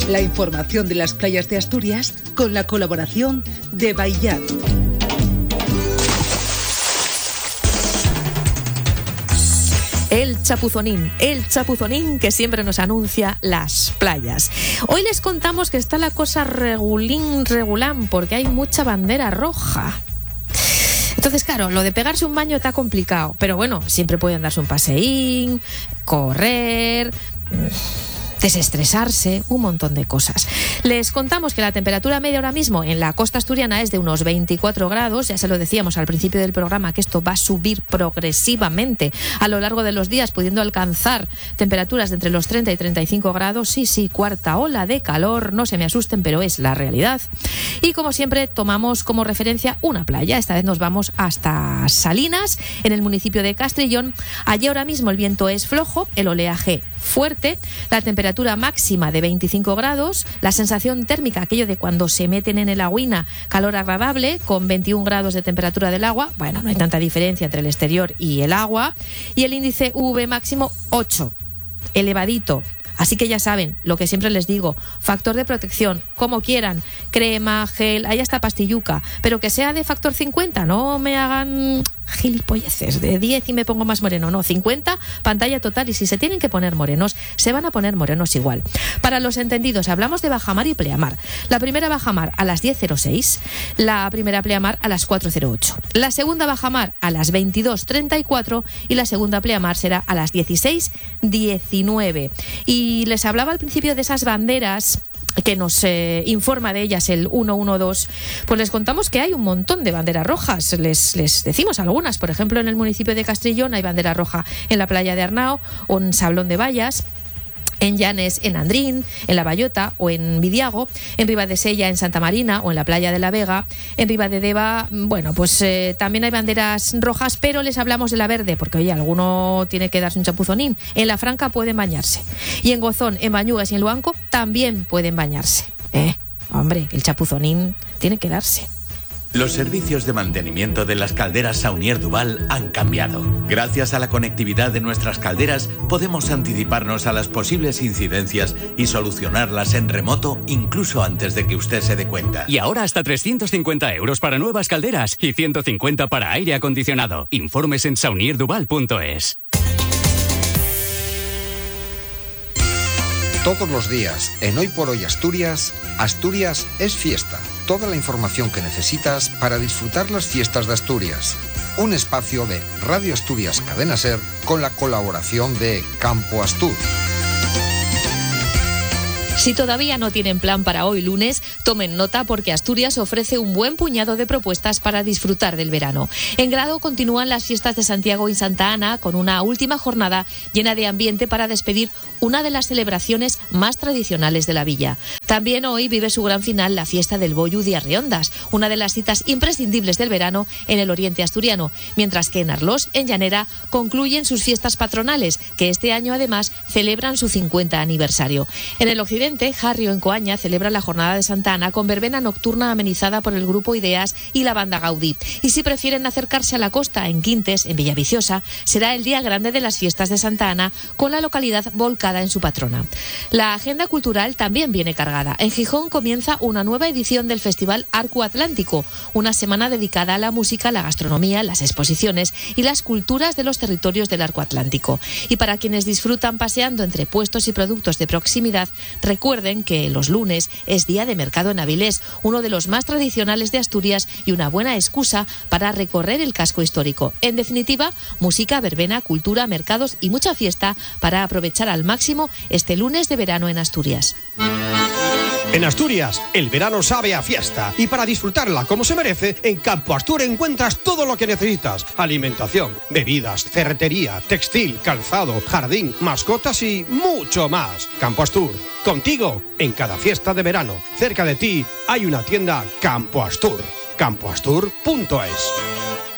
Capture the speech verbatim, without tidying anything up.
La información de las playas de Asturias con la colaboración de Baillat. El chapuzonín, el chapuzonín que siempre nos anuncia las playas. Hoy les contamos que está la cosa regulín, regulán, porque hay mucha bandera roja. Entonces, claro, lo de pegarse un baño está complicado, pero bueno, siempre pueden darse un paseín, correr, desestresarse, un montón de cosas. Les contamos que la temperatura media ahora mismo en la costa asturiana es de unos veinticuatro grados, ya se lo decíamos al principio del programa que esto va a subir progresivamente a lo largo de los días, pudiendo alcanzar temperaturas de entre los treinta y treinta y cinco grados. Sí, sí, cuarta ola de calor, no se me asusten, pero es la realidad. Y como siempre, tomamos como referencia una playa. Esta vez nos vamos hasta Salinas, en el municipio de Castrillón. Allí ahora mismo el viento es flojo, el oleaje fuerte, la temperatura máxima de veinticinco grados, la sensación térmica, aquello de cuando se meten en el agüina, calor agradable, con veintiún grados de temperatura del agua. Bueno, no hay tanta diferencia entre el exterior y el agua. Y el índice U V máximo ocho, elevadito. Así que ya saben, lo que siempre les digo, factor de protección, como quieran, crema, gel, ahí hasta pastilluca, pero que sea de factor cincuenta, no me hagan gilipolleces de diez y me pongo más moreno, no, cincuenta, pantalla total, y si se tienen que poner morenos, se van a poner morenos igual. Para los entendidos, hablamos de bajamar y pleamar. La primera bajamar a las diez cero seis, la primera pleamar a las cuatro cero ocho, la segunda bajamar a las veintidós treinta y cuatro y la segunda pleamar será a las dieciséis diecinueve. Y les hablaba al principio de esas banderas que nos eh, informa de ellas el ciento doce, pues les contamos que hay un montón de banderas rojas. Les, les decimos algunas. Por ejemplo, en el municipio de Castrillón hay bandera roja en la playa de Arnao o en Sablón de Vallas, en Llanes, en Andrín, en La Bayota o en Vidiago, en Ribadesella, en Santa Marina o en la playa de la Vega, en Ribadedeva. Bueno, pues eh, también hay banderas rojas, pero les hablamos de la verde, porque oye, alguno tiene que darse un chapuzonín. En La Franca pueden bañarse. Y en Gozón, en Bañugas y en Luanco también pueden bañarse. Eh, hombre, el chapuzonín tiene que darse. Los servicios de mantenimiento de las calderas Saunier Duval han cambiado. Gracias a la conectividad de nuestras calderas, podemos anticiparnos a las posibles incidencias y solucionarlas en remoto incluso antes de que usted se dé cuenta. Y ahora hasta trescientos cincuenta euros para nuevas calderas y ciento cincuenta para aire acondicionado. Informes en saunier duval punto es. Todos los días, en Hoy por Hoy Asturias, Asturias es fiesta. Toda la información que necesitas para disfrutar las fiestas de Asturias. Un espacio de Radio Asturias Cadena Ser con la colaboración de Campo Astur. Si todavía no tienen plan para hoy lunes, tomen nota porque Asturias ofrece un buen puñado de propuestas para disfrutar del verano. En Grado continúan las fiestas de Santiago y Santa Ana con una última jornada llena de ambiente para despedir una de las celebraciones más tradicionales de la villa. También hoy vive su gran final la fiesta del Boyu de Arriondas, una de las citas imprescindibles del verano en el oriente asturiano, mientras que en Arlós, en Llanera, concluyen sus fiestas patronales, que este año además celebran su cincuenta aniversario. En el occidente, Jarrio, en Coaña, celebra la jornada de Santa Ana con verbena nocturna amenizada por el grupo Ideas y la banda Gaudí. Y si prefieren acercarse a la costa, en Quintes, en Villaviciosa, será el día grande de las fiestas de Santa Ana, con la localidad volcada en su patrona. La agenda cultural también viene cargada. En Gijón comienza una nueva edición del Festival Arco Atlántico, una semana dedicada a la música, la gastronomía, las exposiciones y las culturas de los territorios del Arco Atlántico. Y para quienes disfrutan paseando entre puestos y productos de proximidad, recuerden que los lunes es día de mercado en Avilés, uno de los más tradicionales de Asturias y una buena excusa para recorrer el casco histórico. En definitiva, música, verbena, cultura, mercados y mucha fiesta para aprovechar al máximo este lunes de verano en Asturias. En Asturias, el verano sabe a fiesta y para disfrutarla como se merece, en Campo Astur encuentras todo lo que necesitas: alimentación, bebidas, ferretería, textil, calzado, jardín, mascotas y mucho más. Campo Astur, contigo en cada fiesta de verano. Cerca de ti hay una tienda Campo Astur, campo astur punto es.